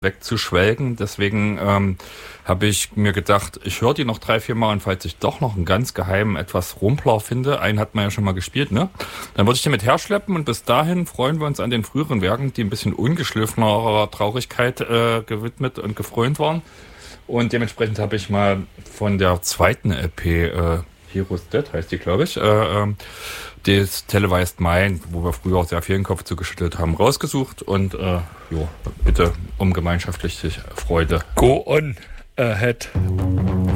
wegzuschwelgen. Deswegen habe ich mir gedacht, ich höre die noch 3-4 Mal und falls ich doch noch einen ganz geheimen etwas Rumpler finde, einen hat man ja schon mal gespielt, ne? Dann würde ich den mit herschleppen und bis dahin freuen wir uns an den früheren Werken, die ein bisschen ungeschliffenerer Traurigkeit gewidmet und gefrönt waren. Und dementsprechend habe ich mal von der zweiten LP, Heroes Dead heißt die, glaube ich, das Televised Mind, wo wir früher auch sehr viel den Kopf zugeschüttelt haben, rausgesucht und bitte um gemeinschaftliche Freude. Go on ahead.